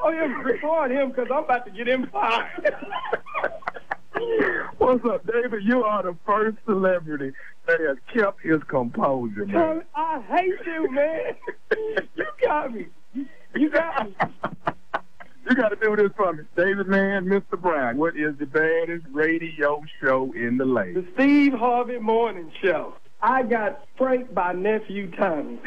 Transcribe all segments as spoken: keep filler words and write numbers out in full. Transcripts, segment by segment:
Call him, record him, because I'm about to get him fired. What's up, David? You are the first celebrity that has kept his composure, man. I hate you, man. You got me. You got me. You got to do this for me. David, man, Mister Brown, what is the baddest radio show in the land? The Steve Harvey Morning Show. I got pranked by nephew Tommy.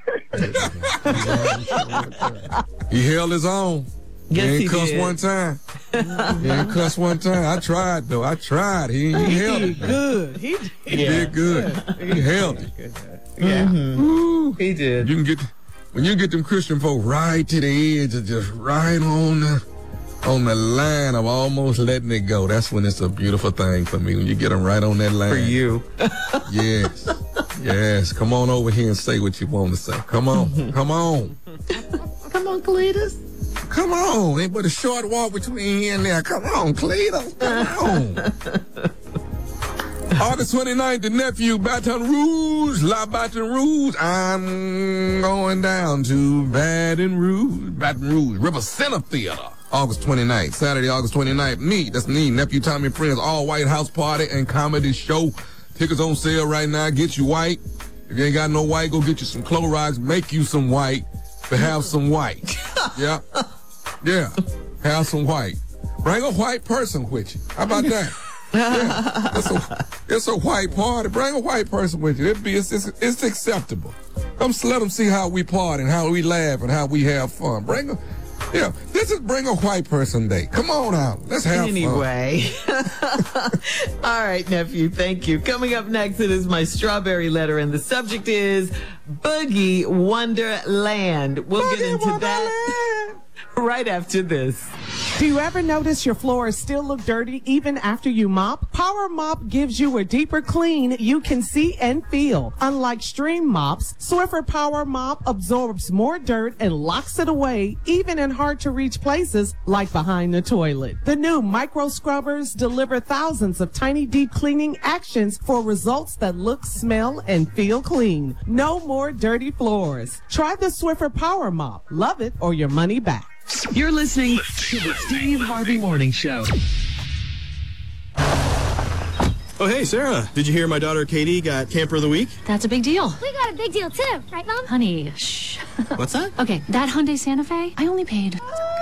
He held his own. Yes, he ain't he cussed did. one time. He ain't cussed one time. I tried, though. I tried. He, he held He it. did good. He, He yeah. did good. He held it. Yeah. Woo. He did. You can get, when you get them Christian folk right to the edge, of just right on the, on the line of almost letting it go. That's when it's a beautiful thing for me, when you get them right on that line. For you. Yes. Yes. Come on over here and say what you want to say. Come on. Come on. Come on, Cletus. Come on. Ain't but a short walk between here and there. Come on, Cletus. Come on. August twenty-ninth, the nephew, Baton Rouge, La Baton Rouge. I'm going down to Baton Rouge, Baton Rouge, River Center Theater. August twenty-ninth, Saturday, August twenty-ninth. Me, that's me, nephew Tommy and friends, all white house party and comedy show. Tickets on sale right now. Get you white. If you ain't got no white, go get you some Clorox. Make you some white, but have some white. Yeah. Yeah. Have some white. Bring a white person with you. How about that? Yeah. It's a, it's a white party. Bring a white person with you. It'd be, it's, it's, it's acceptable. Come let them see how we party and how we laugh and how we have fun. Bring a, yeah, this is Bring a White Person Day. Come on out. Let's have anyway. fun. All right, nephew, thank you. Coming up next, it is my strawberry letter, and the subject is Boogie Wonderland. We'll Boogie get into Wonderland. that right after this. Do you ever notice your floors still look dirty even after you mop? Power Mop gives you a deeper clean you can see and feel. Unlike stream mops, Swiffer Power Mop absorbs more dirt and locks it away, even in hard-to-reach places like behind the toilet. The new micro scrubbers deliver thousands of tiny deep cleaning actions for results that look, smell, and feel clean. No more dirty floors. Try the Swiffer Power Mop. Love it or your money back. You're listening to the Steve Harvey Morning Show. Oh, hey, Sarah. Did you hear my daughter Katie got Camper of the Week? That's a big deal. We got a big deal, too. Right, Mom? Honey, shh. What's that? Okay, that Hyundai Santa Fe, I only paid.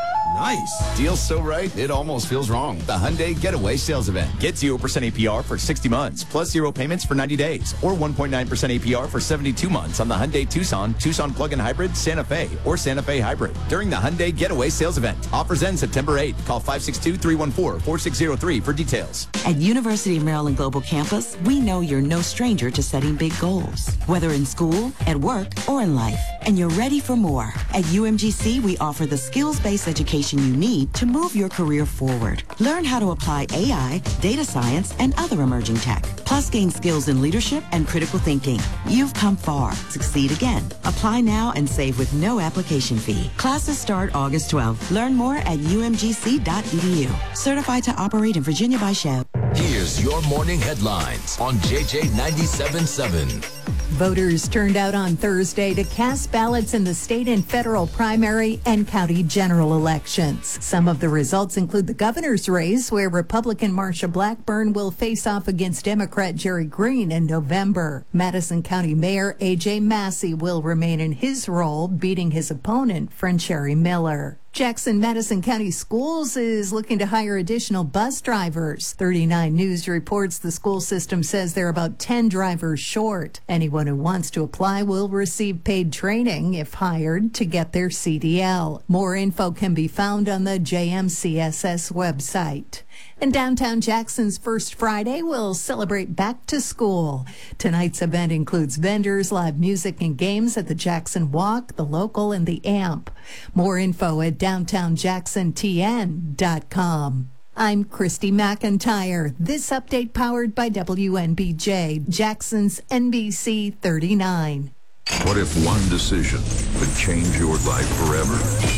Nice. Deal's so right, it almost feels wrong. The Hyundai Getaway Sales Event. Get zero percent A P R for sixty months, plus zero payments for ninety days, or one point nine percent A P R for seventy-two months on the Hyundai Tucson, Tucson Plug-in Hybrid, Santa Fe, or Santa Fe Hybrid during the Hyundai Getaway Sales Event. Offers end September eighth. Call five six two, three one four, four six zero three for details. At University of Maryland Global Campus, we know you're no stranger to setting big goals, whether in school, at work, or in life. And you're ready for more. At U M G C, we offer the skills-based education you need to move your career forward. Learn how to apply A I, data science, and other emerging tech. Plus, gain skills in leadership and critical thinking. You've come far. Succeed again. Apply now and save with no application fee. Classes start August twelfth. Learn more at U M G C dot E D U. Certified to operate in Virginia by Shell. Here's your morning headlines on J J ninety-seven point seven. Voters turned out on Thursday to cast ballots in the state and federal primary and county general elections. Some of the results include the governor's race, where Republican Marsha Blackburn will face off against Democrat Jerry Green in November. Madison County Mayor A J Massey will remain in his role, beating his opponent, Francheri Miller. Jackson-Madison County Schools is looking to hire additional bus drivers. thirty-nine News reports the school system says they're about ten drivers short. Anyone who wants to apply will receive paid training, if hired, to get their C D L. More info can be found on the J M C S S website. And downtown Jackson's First Friday will celebrate back to school. Tonight's event includes vendors, live music, and games at the Jackson Walk, the Local, and the Amp. More info at downtown jackson t n dot com. I'm Christy McIntyre. This update powered by W N B J, Jackson's N B C thirty-nine. What if one decision could change your life forever?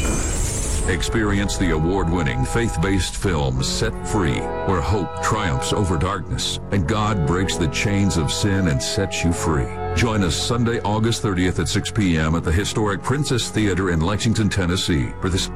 Experience the award-winning faith-based film Set Free, where hope triumphs over darkness and God breaks the chains of sin and sets you free. Join us Sunday, August thirtieth at six p.m. at the historic Princess Theater in Lexington, Tennessee for this